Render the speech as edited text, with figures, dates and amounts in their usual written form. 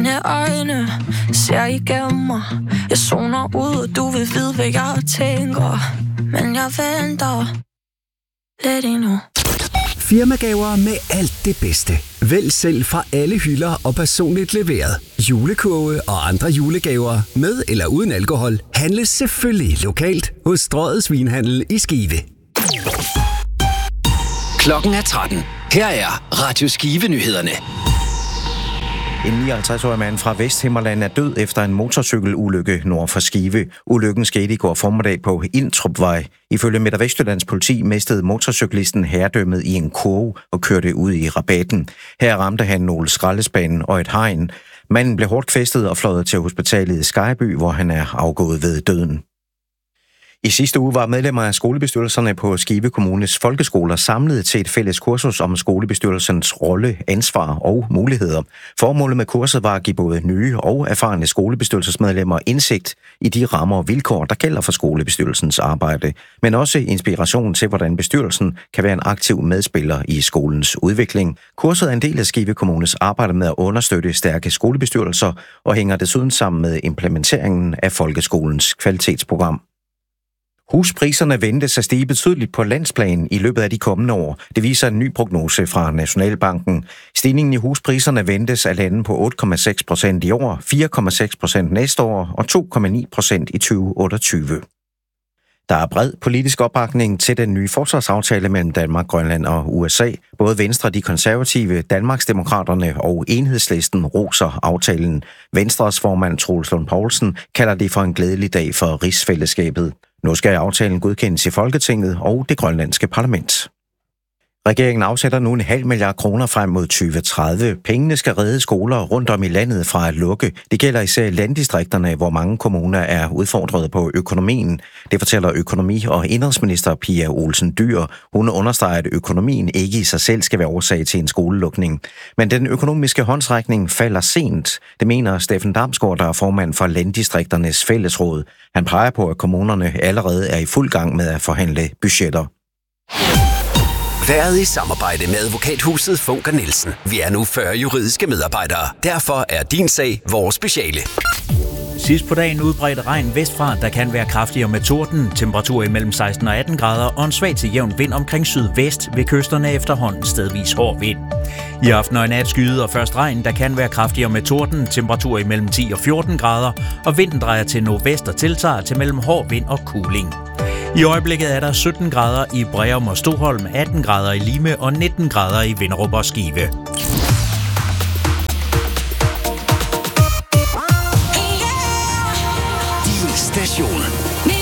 Dine øjne ser igennem mig. Jeg zoner ud, og du vil vide, hvad jeg tænker. Men jeg venter lidt endnu. Firmagaver med alt det bedste. Vælg selv fra alle hylder og personligt leveret. Julekurve og andre julegaver med eller uden alkohol handles selvfølgelig lokalt hos Strøget Svinhandel i Skive. Klokken er 13. Her er Radio Skive-nyhederne. En 59-årig mand fra Vesthimmerland er død efter en motorcykelulykke nord for Skive. Ulykken skete i går formiddag på Iltrupvej. Ifølge Midt- og Vestjyllands politi mistede motorcyklisten herredømmet i en kurve og kørte ud i rabatten. Her ramte han nogle skraldespanden og et hegn. Manden blev hårdt kvæstet og fløjet til hospitalet i Skejby, hvor han er afgået ved døden. I sidste uge var medlemmer af skolebestyrelserne på Skive Kommunes folkeskoler samlet til et fælles kursus om skolebestyrelsens rolle, ansvar og muligheder. Formålet med kurset var at give både nye og erfarne skolebestyrelsesmedlemmer indsigt i de rammer og vilkår, der gælder for skolebestyrelsens arbejde, men også inspiration til, hvordan bestyrelsen kan være en aktiv medspiller i skolens udvikling. Kurset er en del af Skive Kommunes arbejde med at understøtte stærke skolebestyrelser og hænger desuden sammen med implementeringen af folkeskolens kvalitetsprogram. Huspriserne ventes at stige betydeligt på landsplan i løbet af de kommende år. Det viser en ny prognose fra Nationalbanken. Stigningen i huspriserne ventes at lande på 8,6% i år, 4,6% næste år og 2,9% i 2028. Der er bred politisk opbakning til den nye forsvarsaftale mellem Danmark, Grønland og USA. Både Venstre, de konservative, Danmarksdemokraterne og Enhedslisten roser aftalen. Venstres formand Troels Lund Poulsen kalder det for en glædelig dag for rigsfællesskabet. Nu skal aftalen godkendes i Folketinget og det grønlandske parlament. Regeringen afsætter nu 0,5 milliard kroner frem mod 2030. Pengene skal redde skoler rundt om i landet fra at lukke. Det gælder især i landdistrikterne, hvor mange kommuner er udfordret på økonomien. Det fortæller økonomi- og indenrigsminister Pia Olsen Dyhr. Hun understreger, at økonomien ikke i sig selv skal være årsag til en skolelukning. Men den økonomiske håndsrækning falder sent. Det mener Steffen Damsgaard, der er formand for Landdistrikternes Fællesråd. Han peger på, at kommunerne allerede er i fuld gang med at forhandle budgetter. Været i samarbejde med advokathuset Funker Nielsen. Vi er nu 40 juridiske medarbejdere. Derfor er din sag vores speciale. Sidst på dagen udbredt regn vestfra, der kan være kraftigere med torden. Temperatur imellem 16 og 18 grader og en svag til jævn vind omkring sydvest ved kysterne efterhånden stedvis hård vind. I aften og i nat skyde og først regn, der kan være kraftigere med torden. Temperatur imellem 10 og 14 grader og vinden drejer til nordvest og tiltager til mellem hård vind og kuling. I øjeblikket er der 17 grader i Breum og Stoholm, 18 grader i Lime og 19 grader i Vinderup og Skive. Din station.